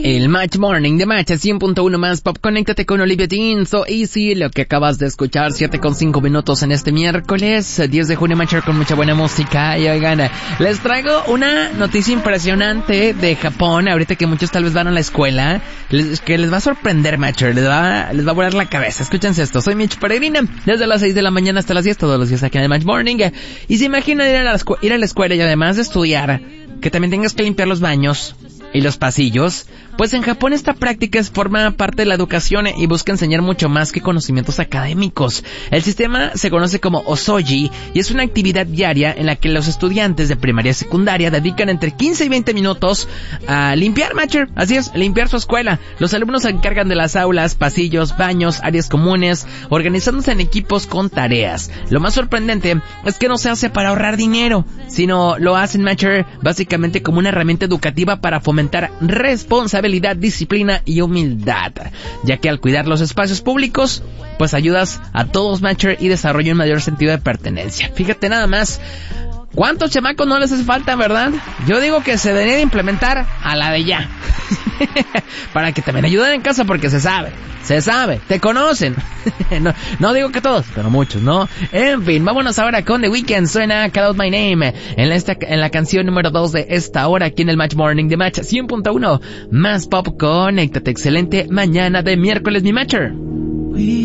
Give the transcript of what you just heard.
El Match Morning de Match 100.1 más Pop. Conéctate con Olivia Dean. So easy, lo que acabas de escuchar, 7:05 en este miércoles 10 de junio, Matcher, con mucha buena música. Y oigan, les traigo una noticia impresionante de Japón. Ahorita que muchos tal vez van a la escuela, que les va a sorprender, Matcher, les va a volar la cabeza. Escúchense esto. Soy Mitch Peregrina, desde las 6 de la mañana hasta las 10, todos los días aquí en el Match Morning. Y se imaginan ir a la escuela y además de estudiar, que también tengas que limpiar los baños y los pasillos. Pues en Japón esta práctica forma parte de la educación y busca enseñar mucho más que conocimientos académicos. El sistema se conoce como Osoji y es una actividad diaria en la que los estudiantes de primaria y secundaria dedican entre 15 y 20 minutos a limpiar, Matcher. Así es, limpiar su escuela. Los alumnos se encargan de las aulas, pasillos, baños, áreas comunes, organizándose en equipos con tareas. Lo más sorprendente es que no se hace para ahorrar dinero, sino lo hacen, Matcher, básicamente como una herramienta educativa para fomentar responsabilidad, disciplina y humildad, ya que al cuidar los espacios públicos, pues ayudas a todos, Matcher, y desarrolla un mayor sentido de pertenencia. Fíjate nada más, ¿cuántos chamacos no les hace falta, verdad? Yo digo que se debería de implementar a la de ya. Para que también ayuden en casa, porque se sabe, te conocen. no digo que todos, pero muchos, ¿no? En fin, vámonos ahora con The Weeknd. Suena Call Out My Name en la canción número 2 de esta hora aquí en el Match Morning de Match 100.1 más Pop. Conéctate, excelente mañana de miércoles, mi Matcher.